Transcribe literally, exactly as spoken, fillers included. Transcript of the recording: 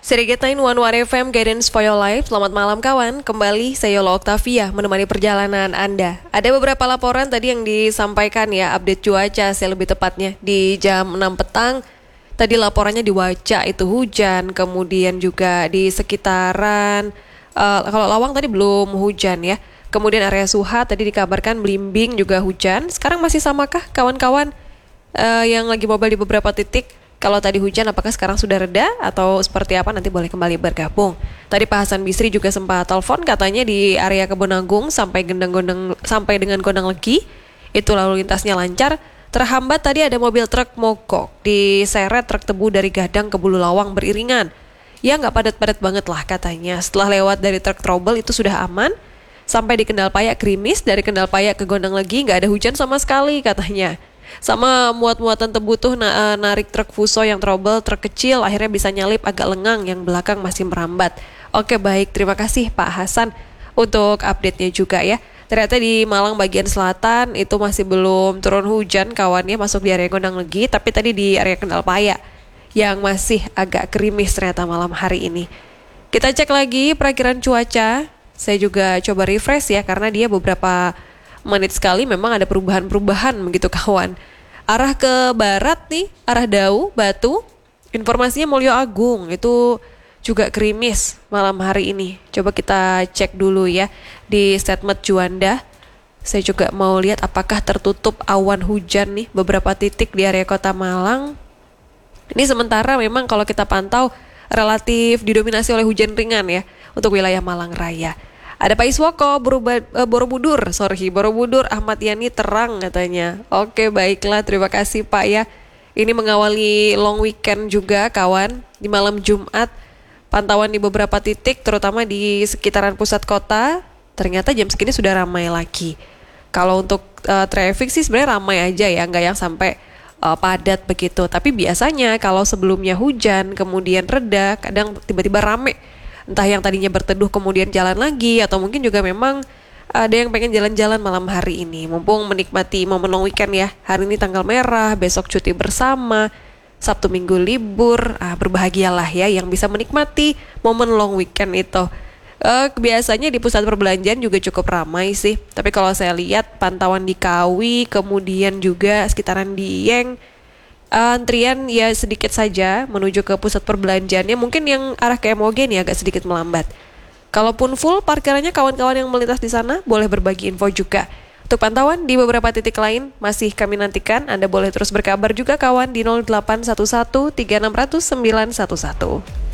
Serigit sembilan satu F M Guidance for Your Life. Selamat malam kawan, kembali saya Yola Octavia menemani perjalanan Anda. Ada beberapa laporan tadi yang disampaikan ya, update cuaca saya lebih tepatnya di jam enam petang. Tadi laporannya di Wajah itu hujan, kemudian juga di sekitaran uh, kalau Lawang tadi belum hujan ya. Kemudian area Suha tadi dikabarkan Blimbing juga hujan. Sekarang masih samakah kawan-kawan uh, yang lagi mobile di beberapa titik? Kalau tadi hujan, apakah sekarang sudah reda atau seperti apa? Nanti boleh kembali bergabung. Tadi Pak Hasan Bisri juga sempat telepon, katanya di area Kebon Agung sampai Gendang-Gondang sampai dengan Gondang Legi itu lalu lintasnya lancar. Terhambat tadi ada mobil truk mogok diseret truk tebu dari Gadang ke Bulu Lawang beriringan. Ya nggak padat-padat banget lah katanya. Setelah lewat dari truk trouble itu sudah aman. Sampai di Kendal Payak Krimis, dari Kendal Payak ke Gondang Legi nggak ada hujan sama sekali katanya. Sama muat-muatan tebu tuh na- narik truk Fuso yang trouble, truk kecil akhirnya bisa nyalip agak lengang, yang belakang masih merambat. Oke baik, terima kasih Pak Hasan untuk update-nya juga ya. Ternyata di Malang bagian selatan itu masih belum turun hujan kawannya, masuk di area Gondang Legi, tapi tadi di area Kendal Payak yang masih agak gerimis ternyata malam hari ini. Kita cek lagi perakiran cuaca. Saya juga coba refresh ya, karena dia beberapa menit sekali memang ada perubahan-perubahan begitu kawan. Arah ke barat nih, arah Dau, Batu, informasinya Mulyo Agung itu juga gerimis malam hari ini. Coba kita cek dulu ya di statement Juanda. Saya juga mau lihat apakah tertutup awan hujan nih beberapa titik di area Kota Malang. Ini sementara memang kalau kita pantau relatif didominasi oleh hujan ringan ya untuk wilayah Malang Raya. Ada Pak Iswoko, Boroba, uh, Borobudur, sorry, Borobudur, Ahmad Yani terang katanya. Oke baiklah, terima kasih Pak ya. Ini mengawali long weekend juga kawan, di malam Jumat. Pantauan di beberapa titik, terutama di sekitaran pusat kota, ternyata jam segini sudah ramai lagi. Kalau untuk uh, traffic sih sebenarnya ramai aja ya, nggak yang sampai uh, padat begitu. Tapi biasanya kalau sebelumnya hujan, kemudian reda, kadang tiba-tiba rame. Entah yang tadinya berteduh kemudian jalan lagi, atau mungkin juga memang ada yang pengen jalan-jalan malam hari ini. Mumpung menikmati momen long weekend ya. Hari ini tanggal merah, besok cuti bersama, Sabtu Minggu libur. Ah, berbahagialah ya yang bisa menikmati momen long weekend itu. Uh, biasanya di pusat perbelanjaan juga cukup ramai sih. Tapi kalau saya lihat pantauan di Kawi, kemudian juga sekitaran Dieng, Uh, antrian ya sedikit saja menuju ke pusat perbelanjaannya. Mungkin yang arah ke M O G nih agak sedikit melambat. Kalaupun full parkirannya, kawan-kawan yang melintas di sana boleh berbagi info juga. Untuk pantauan di beberapa titik lain masih kami nantikan. Anda boleh terus berkabar juga kawan di nol delapan satu satu tiga enam nol nol sembilan satu satu.